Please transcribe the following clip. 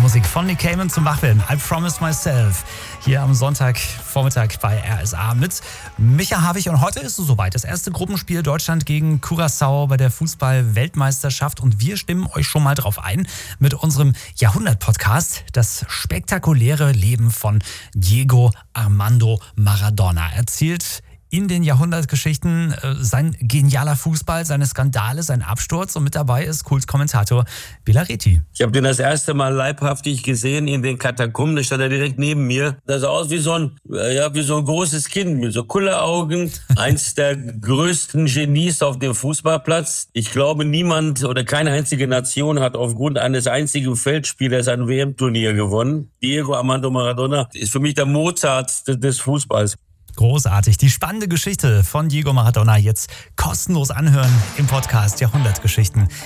Musik von Nick Cayman zum Wachwerden. I Promise Myself. Hier am Sonntagvormittag bei RSA mit Micha Havig. Und heute ist es soweit. Das erste Gruppenspiel Deutschland gegen Curaçao bei der Fußball-Weltmeisterschaft. Und wir stimmen euch schon mal drauf ein mit unserem Jahrhundert-Podcast. Das spektakuläre Leben von Diego Armando Maradona. Erzählt in den Jahrhundertgeschichten sein genialer Fußball, seine Skandale, sein Absturz. Und mit dabei ist Kultkommentator Villaretti. Ich habe den das erste Mal leibhaftig gesehen in den Katakomben. Da stand er direkt neben mir. Das sah aus wie so ein großes Kind mit so Kulleraugen. Eins der größten Genies auf dem Fußballplatz. Ich glaube, niemand oder keine einzige Nation hat aufgrund eines einzigen Feldspielers ein WM-Turnier gewonnen. Diego Armando Maradona ist für mich der Mozart des Fußballs. Großartig. Die spannende Geschichte von Diego Maradona jetzt kostenlos anhören im Podcast Jahrhundertgeschichten.